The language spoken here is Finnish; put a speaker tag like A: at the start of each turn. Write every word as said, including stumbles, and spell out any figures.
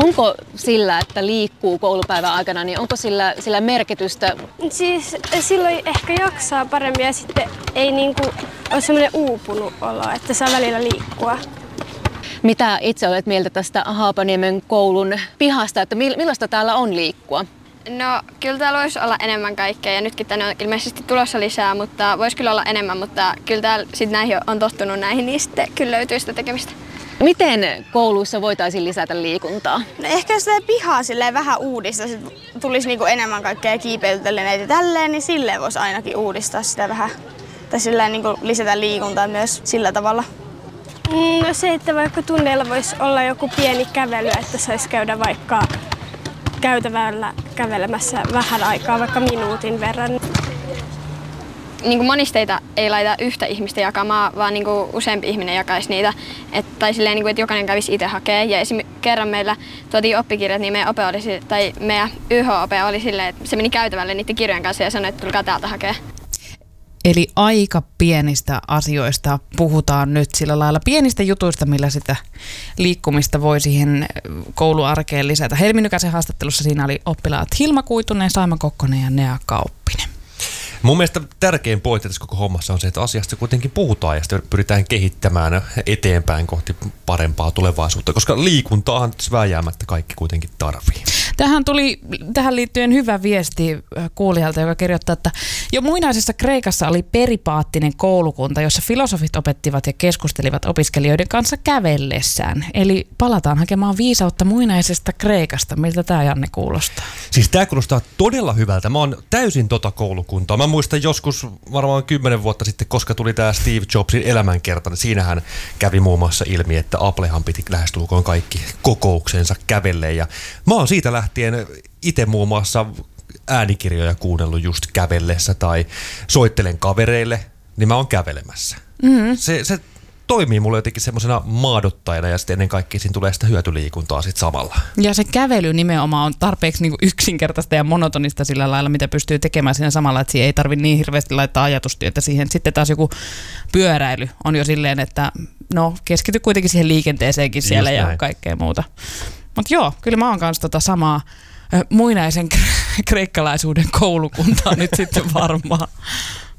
A: Onko sillä, että liikkuu koulupäivän aikana, niin onko sillä, sillä merkitystä?
B: Siis silloin ehkä jaksaa paremmin ja sitten ei niinku ole semmoinen uupunut olo, että saa välillä liikkua.
A: Mitä itse olet mieltä tästä Haapaniemen koulun pihasta, että millaista täällä on liikkua?
C: No kyllä täällä voisi olla enemmän kaikkea ja nytkin tänne on ilmeisesti tulossa lisää, mutta voisi kyllä olla enemmän, mutta kyllä täällä sit näihin on tottunut näihin, niin sitten kyllä löytyy sitä tekemistä.
A: Miten kouluissa voitaisiin lisätä liikuntaa?
D: No ehkä jos sitä pihaa silleen vähän uudistaa, tulisi niinku enemmän kaikkea kiipeilytelineitä tälleen, niin silleen voisi ainakin uudistaa sitä vähän. Tai silleen niinku lisätä liikuntaa myös sillä tavalla.
B: No se, että vaikka tunneilla voisi olla joku pieni kävely, että saisi käydä vaikka käytävällä kävelemässä vähän aikaa, vaikka minuutin verran.
C: Niin kuin monisteita ei laita yhtä ihmistä jakamaan, vaan niin kuin useampi ihminen jakaisi niitä. Et, tai silleen, niin kuin, että jokainen kävisi itse hakemaan. Ja esim. Kerran meillä tuotiin oppikirjat, niin meidän, ope oli, tai meidän Y H-ope oli silleen, että se meni käytävälle niiden kirjojen kanssa ja sanoi, että tulkaa täältä hakea.
E: Eli aika pienistä asioista puhutaan nyt sillä lailla, pienistä jutuista, millä sitä liikkumista voi siihen kouluarkeen lisätä. Helmi Nykäsen haastattelussa siinä oli oppilaat Hilma Kuitunen, Saima Kokkonen ja Nea Kauppinen.
F: Mun mielestä tärkein pointti tässä koko hommassa on se, että asiasta kuitenkin puhutaan ja sitä pyritään kehittämään eteenpäin kohti parempaa tulevaisuutta, koska liikuntaahan vääjäämättä kaikki kuitenkin tarvii.
E: Tähän tuli tähän liittyen hyvä viesti kuulijalta, joka kirjoittaa, että jo muinaisessa Kreikassa oli peripaattinen koulukunta, jossa filosofit opettivat ja keskustelivat opiskelijoiden kanssa kävellessään. Eli palataan hakemaan viisautta muinaisesta Kreikasta. Miltä tämä, Janne, kuulostaa?
F: Siis tämä kuulostaa todella hyvältä. Mä oon täysin tota koulukuntaa. Mä muistan joskus varmaan kymmenen vuotta sitten, koska tuli tämä Steve Jobsin elämänkerta, niin siinähän kävi muun muassa ilmi, että Applehan piti lähestulkoon kaikki kokouksensa kävelleen. Ja mä oon siitä lähtien itse muun muassa äänikirjoja kuunnellut just kävellessä tai soittelen kavereille, niin mä oon kävelemässä. Mm-hmm. Se, se toimii mulle jotenkin semmoisena maadottajana ja sitten ennen kaikkea siinä tulee sitä hyötyliikuntaa sitten samalla.
E: Ja se kävely nimenomaan on tarpeeksi niinku yksinkertaista ja monotonista sillä lailla, mitä pystyy tekemään siinä samalla, että siihen ei tarvitse niin hirveästi laittaa ajatustyötä siihen. Sitten taas joku pyöräily on jo silleen, että no keskity kuitenkin siihen liikenteeseenkin siellä ja kaikkea muuta. Mutta joo, kyllä mä oon kanssa tota samaa muinaisen kreikkalaisuuden koulukuntaa nyt sitten varmaan.